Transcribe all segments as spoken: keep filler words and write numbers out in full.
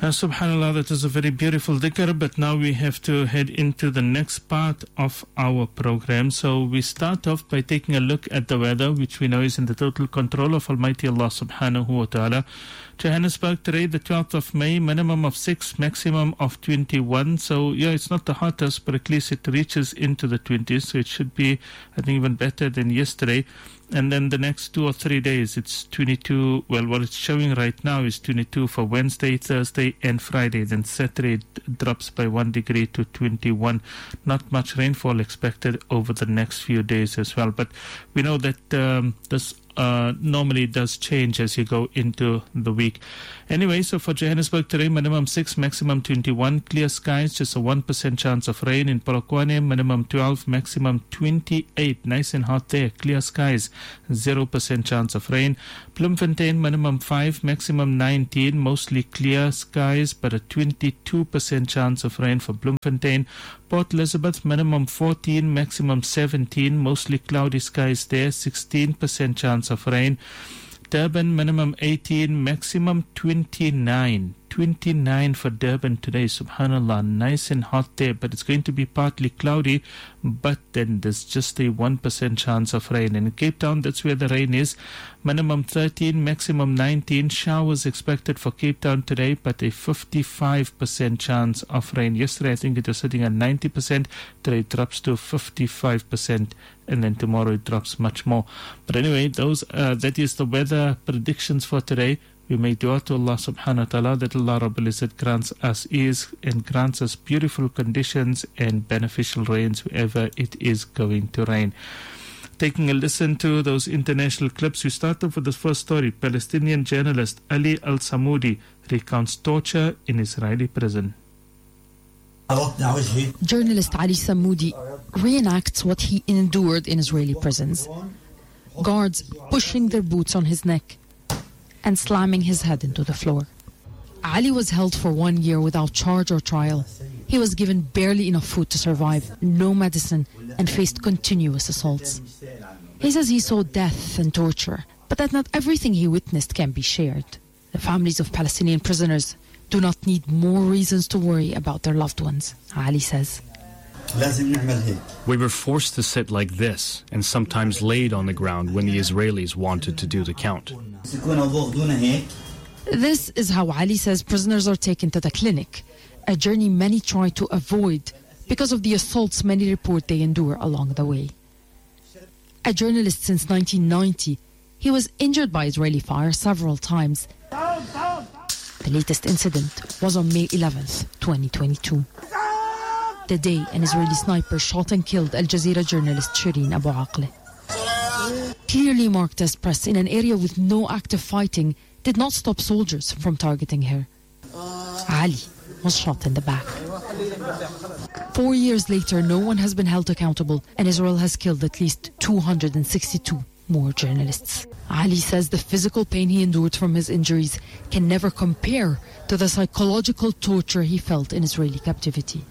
Uh, subhanallah, that is a very beautiful dhikr, but now we have to head into the next part of our program. So we start off by taking a look at the weather, which we know is in the total control of Almighty Allah subhanahu wa ta'ala. Johannesburg today, the twelfth of May, minimum of six, maximum of twenty-one. So yeah, it's not the hottest, but at least it reaches into the twenties. So it should be, I think, even better than yesterday. And then the next two or three days, it's twenty-two. Well, what it's showing right now is twenty-two for Wednesday, Thursday, and Friday. Then Saturday it drops by one degree to twenty-one. Not much rainfall expected over the next few days as well. But we know that um, this uh, normally does change as you go into the week. Anyway, so for Johannesburg today, minimum six, maximum twenty-one. Clear skies, just a one percent chance of rain. In Polokwane, minimum twelve, maximum twenty-eight. Nice and hot there. Clear skies, zero percent chance of rain. Bloemfontein, minimum five, maximum nineteen. Mostly clear skies, but a twenty-two percent chance of rain for Bloemfontein. Port Elizabeth, minimum fourteen, maximum seventeen. Mostly cloudy skies there, sixteen percent chance of rain. Durban, minimum eighteen, maximum twenty-nine. twenty-nine for Durban today. Subhanallah, nice and hot there, but it's going to be partly cloudy, but then there's just a one percent chance of rain. And in Cape Town, that's where the rain is. Minimum thirteen, maximum nineteen. Showers expected for Cape Town today, but a fifty-five percent chance of rain. Yesterday, I think it was sitting at ninety percent. Today, it drops to fifty-five percent. And then tomorrow, it drops much more. But anyway, those uh, that is the weather predictions for today. We make dua to Allah subhanahu wa ta'ala that Allah Rabbul Izzat grants us ease and grants us beautiful conditions and beneficial rains wherever it is going to rain. Taking a listen to those international clips, we start off with the first story. Palestinian journalist Ali Al-Samoudi recounts torture in Israeli prison. Journalist Ali Samoudi reenacts what he endured in Israeli prisons. Guards pushing their boots on his neck and slamming his head into the floor. Ali was held for one year without charge or trial. He was given barely enough food to survive, no medicine, and faced continuous assaults. He says he saw death and torture, but that not everything he witnessed can be shared. The families of Palestinian prisoners do not need more reasons to worry about their loved ones, Ali says. We were forced to sit like this and sometimes laid on the ground when the Israelis wanted to do the count. This is how Ali says prisoners are taken to the clinic, a journey many try to avoid because of the assaults many report they endure along the way. A journalist since nineteen ninety, he was injured by Israeli fire several times. The latest incident was on May eleventh, twenty twenty-two. The day an Israeli sniper shot and killed Al Jazeera journalist Shireen Abu Akleh. Clearly marked as press in an area with no active fighting did not stop soldiers from targeting her. Ali was shot in the back. Four years later, no one has been held accountable, and Israel has killed at least two hundred sixty-two more journalists. Ali says the physical pain he endured from his injuries can never compare to the psychological torture he felt in Israeli captivity.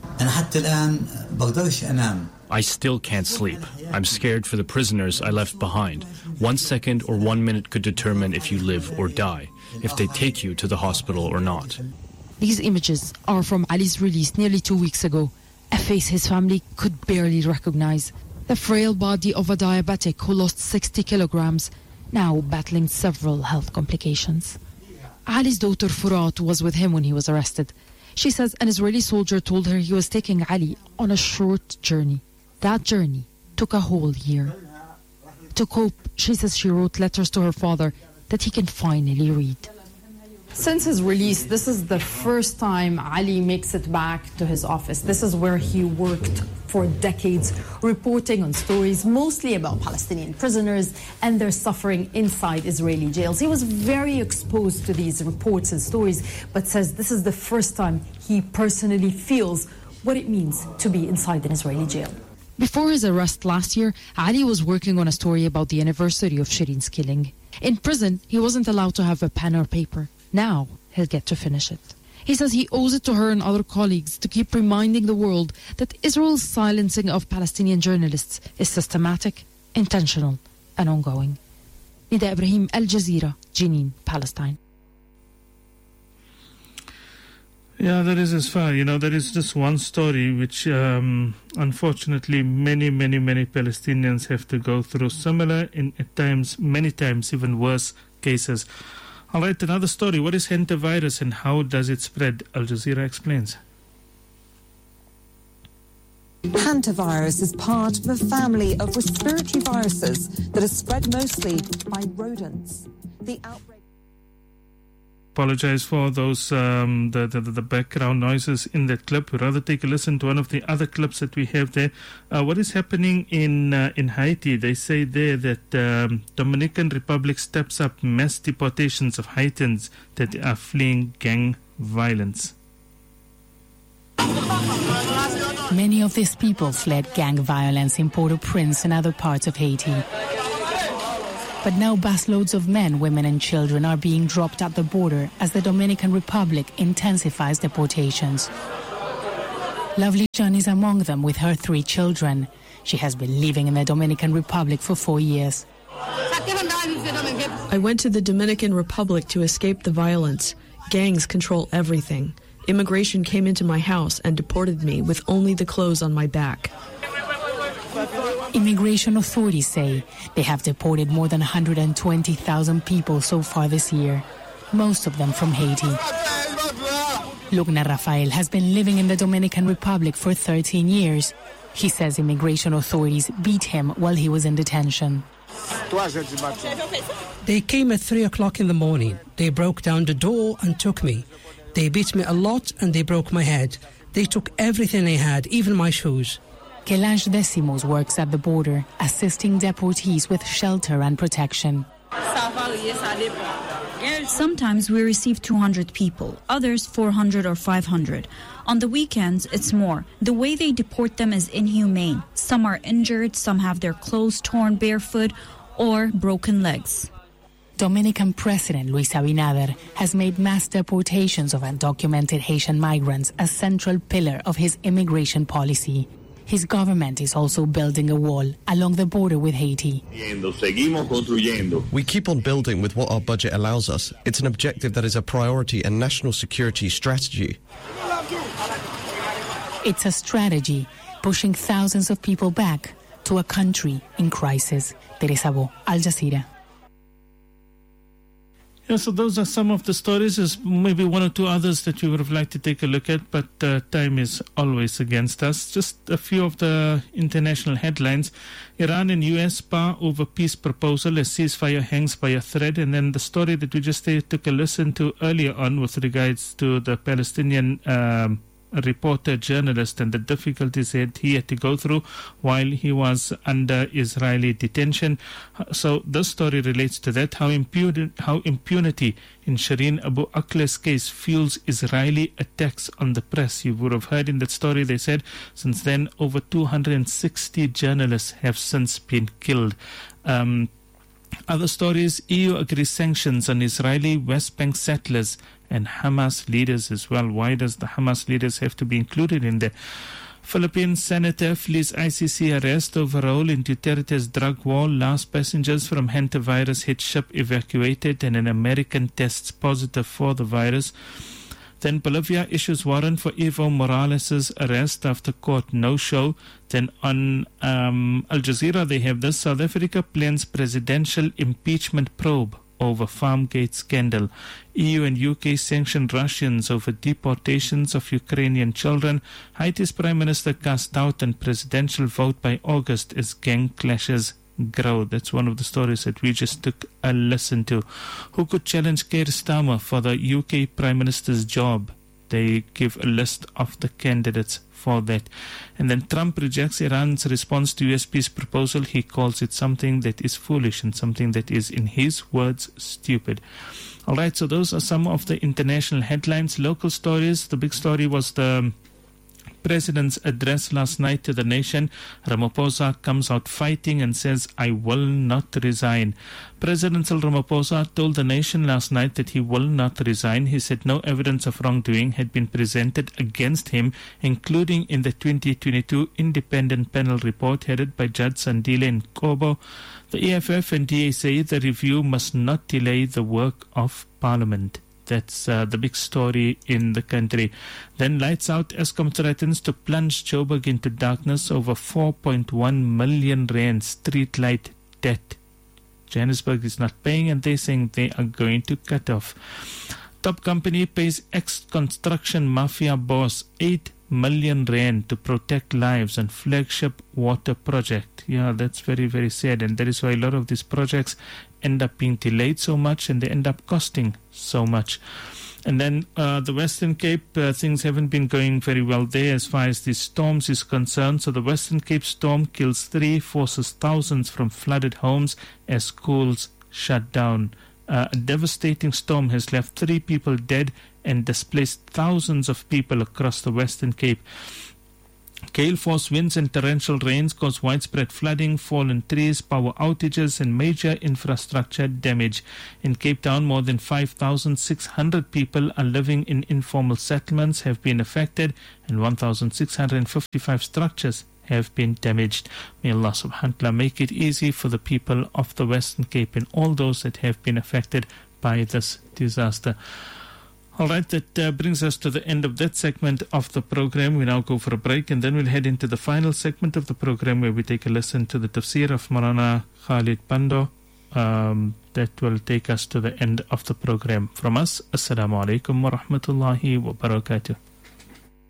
I still can't sleep. I'm scared for the prisoners I left behind. One second or one minute could determine if you live or die, if they take you to the hospital or not. These images are from Ali's release nearly two weeks ago, a face his family could barely recognize. The frail body of a diabetic who lost sixty kilograms, now battling several health complications. Ali's daughter Furat was with him when he was arrested. She says an Israeli soldier told her he was taking Ali on a short journey. That journey took a whole year. To cope, she says she wrote letters to her father that he can finally read. Since his release, this is the first time Ali makes it back to his office. This is where he worked for decades, reporting on stories mostly about Palestinian prisoners and their suffering inside Israeli jails. He was very exposed to these reports and stories, but says this is the first time he personally feels what it means to be inside an Israeli jail. Before his arrest last year, Ali was working on a story about the anniversary of Shireen's killing. In prison, he wasn't allowed to have a pen or paper. Now he'll get to finish it. He says he owes it to her and other colleagues to keep reminding the world that Israel's silencing of Palestinian journalists is systematic, intentional, and ongoing. Nida Ibrahim, Al Jazeera, Jenin, Palestine. Yeah, that is as far. You know, there is just one story which, um, unfortunately, many, many, many Palestinians have to go through similar, in at times, many times, even worse cases. All right, another story. What is hantavirus and how does it spread? Al Jazeera explains. Hantavirus is part of a family of respiratory viruses that are spread mostly by rodents. The outbreak. Apologize for those um, the, the the background noises in that clip. We'd rather take a listen to one of the other clips that we have there. Uh, what is happening in uh, in Haiti? They say there that um, Dominican Republic steps up mass deportations of Haitians that are fleeing gang violence. Many of these people fled gang violence in Port-au-Prince and other parts of Haiti. But now busloads of men, women and children are being dropped at the border as the Dominican Republic intensifies deportations. Lovely John is among them with her three children. She has been living in the Dominican Republic for four years. I went to the Dominican Republic to escape the violence. Gangs control everything. Immigration came into my house and deported me with only the clothes on my back. Immigration authorities say they have deported more than one hundred twenty thousand people so far this year, most of them from Haiti. Lugna Rafael has been living in the Dominican Republic for thirteen years. He says immigration authorities beat him while he was in detention. They came at three o'clock in the morning. They broke down the door and took me. They beat me a lot and they broke my head. They took everything I had, even my shoes. Kelange Decimos works at the border, assisting deportees with shelter and protection. Sometimes we receive two hundred people, others four hundred or five hundred. On the weekends, it's more. The way they deport them is inhumane. Some are injured, some have their clothes torn barefoot or broken legs. Dominican President Luis Abinader has made mass deportations of undocumented Haitian migrants a central pillar of his immigration policy. His government is also building a wall along the border with Haiti. We keep on building with what our budget allows us. It's an objective that is a priority and national security strategy. It's a strategy pushing thousands of people back to a country in crisis. Teresa Bo, Al Jazeera. Yeah, so those are some of the stories. There's maybe one or two others that we would have liked to take a look at, but uh, time is always against us. Just a few of the international headlines. Iran and U S spar over peace proposal as ceasefire hangs by a thread. And then the story that we just uh, took a listen to earlier on with regards to the Palestinian um, a reporter, journalist, and the difficulties that he had to go through while he was under Israeli detention. So this story relates to that, how, impun- how impunity in Shireen Abu Akleh's case fuels Israeli attacks on the press. You would have heard in that story, they said, since then over two hundred sixty journalists have since been killed. Um, Other stories, E U agrees sanctions on Israeli West Bank settlers and Hamas leaders as well. Why does the Hamas leaders have to be included in there? Philippine senator flees I C C arrest over role in Duterte's drug war. Last passengers from hantavirus hit ship evacuated and an American tests positive for the virus. Then Bolivia issues warrant for Evo Morales' arrest after court no-show. Then on um, Al Jazeera they have this. South Africa plans presidential impeachment probe over Farmgate scandal. E U and U K sanction Russians over deportations of Ukrainian children. Haiti's Prime Minister cast doubt on presidential vote by August as gang clashes grow. That's one of the stories that we just took a listen to. Who could challenge Keir Starmer for the U K Prime Minister's job? They give a list of the candidates for that. And then Trump rejects Iran's response to U S peace proposal. He calls it something that is foolish and something that is, in his words, stupid. All right, so those are some of the international headlines. Local stories. The big story was the President's address last night to the nation. Ramaphosa comes out fighting and says, I will not resign. President Cyril Ramaphosa told the nation last night that he will not resign. He said no evidence of wrongdoing had been presented against him, including in the twenty twenty-two independent panel report headed by Judge Sandile Nkobo. The E F F and D A say the review must not delay the work of Parliament. That's uh, the big story in the country. Then lights out. Eskom threatens to plunge Joburg into darkness over four point one million rand street light debt. Johannesburg is not paying, and they're saying they are going to cut off. Top company pays ex-construction mafia boss eight million rand to protect lives on flagship water project. Yeah, that's very, very sad, and that is why a lot of these projects end up being delayed so much, and they end up costing so much. And then uh, the Western Cape, uh, things haven't been going very well there as far as the storms is concerned. So the Western Cape storm kills three, forces thousands from flooded homes as schools shut down. Uh, a devastating storm has left three people dead and displaced thousands of people across the Western Cape. Gale force winds and torrential rains cause widespread flooding, fallen trees, power outages and major infrastructure damage. In Cape Town, more than five thousand six hundred people are living in informal settlements have been affected, and one thousand six hundred fifty-five structures have been damaged. May Allah subhanahu wa ta'ala make it easy for the people of the Western Cape and all those that have been affected by this disaster. All right, that uh, brings us to the end of that segment of the program. We now go for a break, and then we'll head into the final segment of the program where we take a listen to the tafsir of Maulana Khalid Pando. Um, that will take us to the end of the program. From us, Assalamu alaikum wa rahmatullahi wa barakatuh.